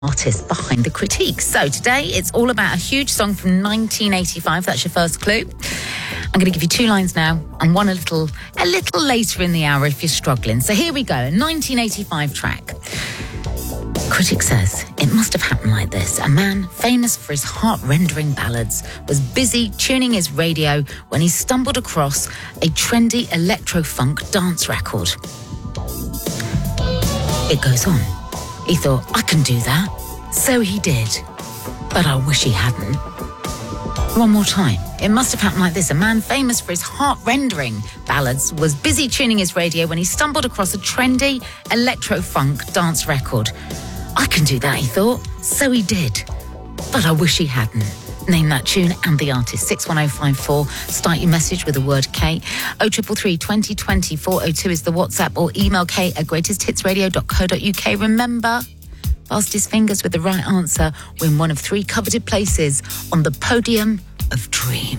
artist behind the critique. So today it's all about a huge song from 1985. That's your first clue. I'm going to give you two lines now and one a little later in the hour if you're struggling. So here we go, a 1985 track. Critic says, it must have happened like this. A man famous for his heart-rendering ballads was busy tuning his radio when he stumbled across a trendy electro-funk dance record. It goes on. He thought, I can do that. So he did. But I wish he hadn't. One more time. It must have happened like this. A man famous for his heart-rendering ballads was busy tuning his radio when he stumbled across a trendy electro-funk dance record. I can do that, he thought. So he did. But I wish he hadn't. Name that tune and the artist. 61054. Start your message with the word K. 0333 2020 402 is the WhatsApp, or email k@greatesthitsradio.co.uk. Remember, fastest fingers with the right answer win one of 3 coveted places on the podium of dreams.